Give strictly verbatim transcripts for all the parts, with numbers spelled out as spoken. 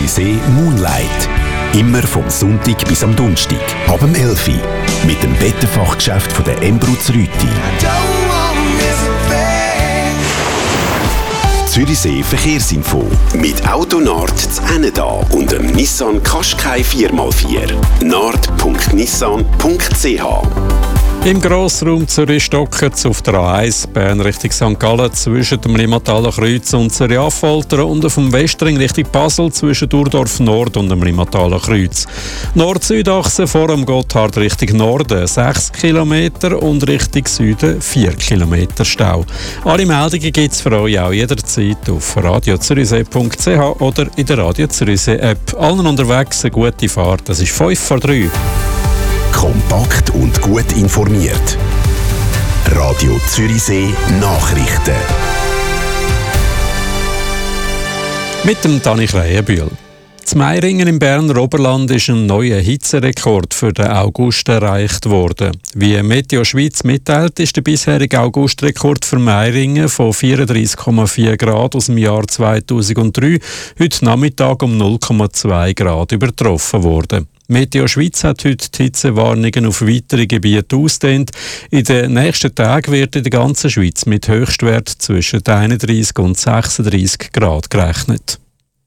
Zürichsee Moonlight. Immer vom Sonntag bis am Donnerstag. Ab dem elf Uhr. Mit dem Bettenfachgeschäft von der Embruz Rüti. Zürichsee Verkehrsinfo. Mit Autonard zu Enneda und dem Nissan Qashqai vier mal vier. nard punkt nissan punkt c h. Im Grossraum Zürich-Stockert auf der A eins Bern Richtung Sankt Gallen zwischen dem Limmathaler Kreuz und Zürich-Affoltern und auf dem Westring Richtung Basel zwischen Urdorf Nord und dem Limmathaler Kreuz. Nord-Süd-Achse vor dem Gotthard Richtung Norden sechs Kilometer und Richtung Süden vier Kilometer Stau. Alle Meldungen gibt es für euch auch jederzeit auf radio zürichsee punkt c h oder in der Radio Zürichsee App. Allen unterwegs eine gute Fahrt. Das ist fünf vor drei. Kompakt und gut informiert. Radio Zürichsee Nachrichten. Mit dem Dani Krähenbühl. In Meiringen im Berner Oberland ist ein neuer Hitzerekord für den August erreicht worden. Wie Meteo Schweiz mitteilt, ist der bisherige Augustrekord für Meiringen von vierunddreißig Komma vier Grad aus dem Jahr zweitausenddrei heute Nachmittag um null Komma zwei Grad übertroffen worden. Meteo Schweiz hat heute die Hitzewarnungen auf weitere Gebiete ausgedehnt. In den nächsten Tagen wird in der ganzen Schweiz mit Höchstwert zwischen einunddreißig und sechsunddreißig Grad gerechnet.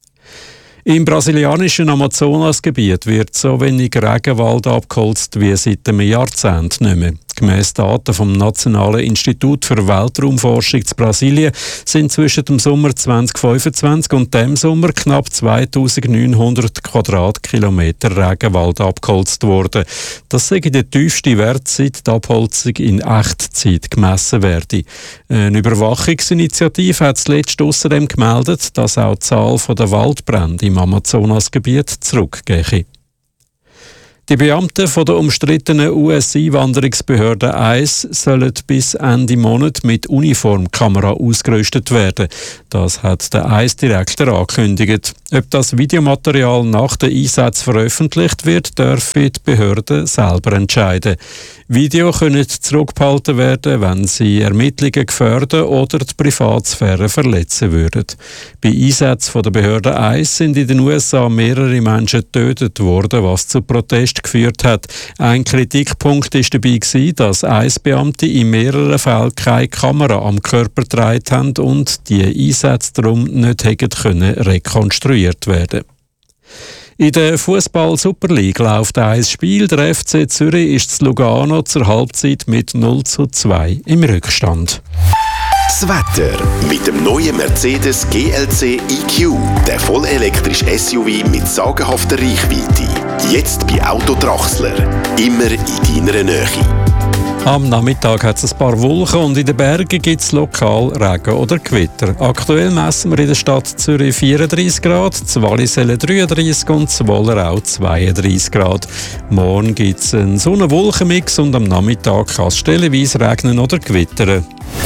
Im brasilianischen Amazonasgebiet wird so wenig Regenwald abgeholzt wie seit einem Jahrzehnt nicht mehr. Gemäss Daten vom Nationalen Institut für Weltraumforschung zu Brasilien sind zwischen dem Sommer zweitausendfünfundzwanzig und dem Sommer knapp zweitausendneunhundert Quadratkilometer Regenwald abgeholzt worden. Das sei der tiefste Wert, seit die Abholzung in Echtzeit gemessen werde. Eine Überwachungsinitiative hat zuletzt außerdem gemeldet, dass auch die Zahl der Waldbrände im Amazonasgebiet zurückgehe. Die Beamten von der umstrittenen U S-Einwanderungsbehörde I C E sollen bis Ende Monat mit Uniformkamera ausgerüstet werden. Das hat der I C E-Direktor angekündigt. Ob das Videomaterial nach den Einsätzen veröffentlicht wird, dürfen die Behörden selber entscheiden. Videos können zurückgehalten werden, wenn sie Ermittlungen gefährden oder die Privatsphäre verletzen würden. Bei Einsätzen von der Behörde I C E sind in den U S A mehrere Menschen getötet worden, was zu Protest geführt hat. Ein Kritikpunkt war dabei, dass I C E-Beamte in mehreren Fällen keine Kamera am Körper getragen haben und die Einsätze darum nicht hätten können rekonstruiert werden. In der Fußball-Super League läuft ein Spiel. Der F C Zürich ist zu Lugano zur Halbzeit mit null zu zwei im Rückstand. Das Wetter mit dem neuen Mercedes G L C E Q, der vollelektrische S U V mit sagenhafter Reichweite. Jetzt bei Auto Draxler. Immer in deiner Nähe. Am Nachmittag hat es ein paar Wolken und in den Bergen gibt es lokal Regen oder Gewitter. Aktuell messen wir in der Stadt Zürich vierunddreißig Grad, zu Wallisellen dreiunddreißig und zu Wollerau zweiunddreißig Grad. Morgen gibt es einen Sonne-Wolken-Mix und am Nachmittag kann es stellenweise regnen oder gewittern.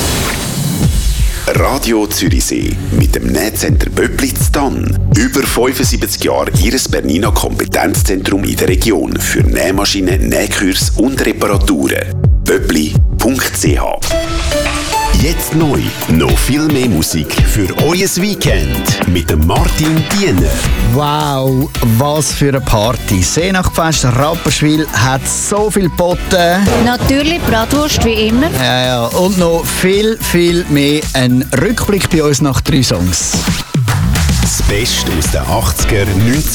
Radio Zürichsee mit dem Nähcenter Böppli zu Tann. Über fünfundsiebzig Jahre Ihres Bernina Kompetenzzentrum in der Region für Nähmaschinen, Nähkurs und Reparaturen. böppli punkt c h. Jetzt neu, noch viel mehr Musik für euer Weekend mit dem Martin Diener. Wow, was für eine Party. Seenachtfest Rapperswil hat so viel geboten. Natürlich Bratwurst wie immer. Ja, ja, und noch viel, viel mehr. Ein Rückblick bei uns nach drei Songs. Das Beste aus den achtziger, neunziger